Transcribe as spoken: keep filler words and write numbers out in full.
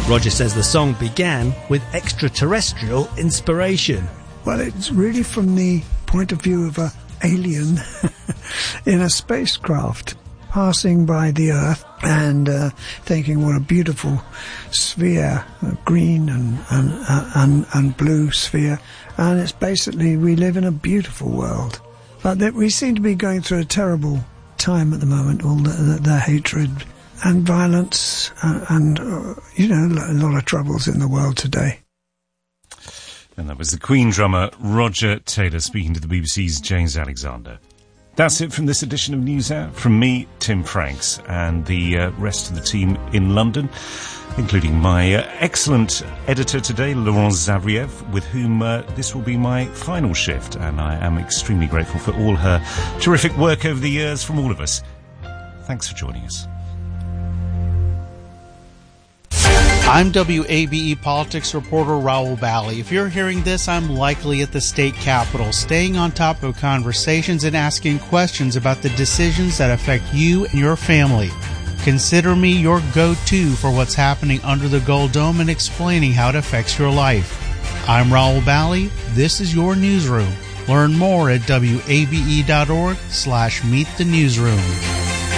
Roger says the song began with extraterrestrial inspiration. Well, it's really from the point of view of an alien in a spacecraft passing by the Earth and uh, thinking what a beautiful sphere, a green and, and, uh, and, and blue sphere. And it's basically, we live in a beautiful world. But that we seem to be going through a terrible time at the moment, all the, the, the hatred and violence uh, and, uh, you know, a lot of troubles in the world today. And that was the Queen drummer Roger Taylor speaking to the B B C's James Alexander. That's it from this edition of News Hour. From me, Tim Franks, and the uh, rest of the team in London, including my uh, excellent editor today, Laurent Zavriev, with whom uh, this will be my final shift, and I am extremely grateful for all her terrific work over the years from all of us. Thanks for joining us. I'm W A B E politics reporter Raul Bally. If you're hearing this, I'm likely at the state capitol, staying on top of conversations and asking questions about the decisions that affect you and your family. Consider me your go-to for what's happening under the Gold Dome and explaining how it affects your life. I'm Raul Bally. This is your newsroom. Learn more at W A B E dot org slash meet the newsroom.